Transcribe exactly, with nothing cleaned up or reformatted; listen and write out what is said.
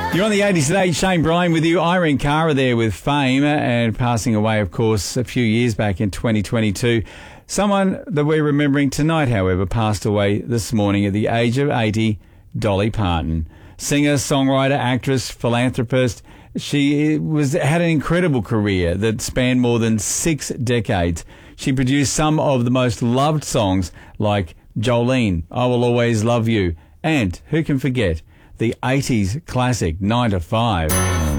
You're on the eighties today. Shane Bryan with you. Irene Cara there with Fame, and passing away, of course, a few years back in twenty twenty-two. Someone that we're remembering tonight, however, passed away this morning at the age of eighty, Dolly Parton. Singer, songwriter, actress, philanthropist. She was had an incredible career that spanned more than six decades. She produced some of the most loved songs like Jolene, I Will Always Love You, and who can forget the eighties classic nine to five.